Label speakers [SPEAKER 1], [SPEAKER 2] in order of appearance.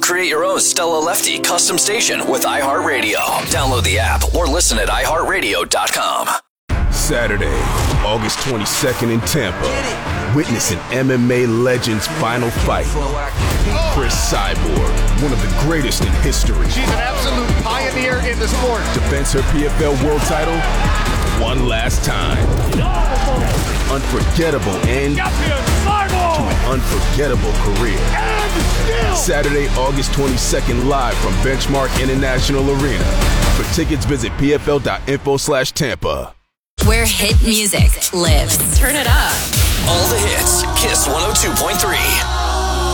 [SPEAKER 1] create your own Stella Lefty custom station with iHeartRadio. Download the app or listen at iHeartRadio.com.
[SPEAKER 2] Saturday, August 22nd in Tampa. Witness an MMA legend's final fight. Chris Cyborg, one of the greatest in history.
[SPEAKER 3] She's an absolute pioneer in the sport.
[SPEAKER 2] Defends her PFL world title one last time. Unforgettable end to an unforgettable career. Saturday, August 22nd, live from Benchmark International Arena. For tickets, visit pfl.info/Tampa.
[SPEAKER 4] Where hit music lives.
[SPEAKER 5] Turn it up.
[SPEAKER 1] All the hits. Kiss 102.3.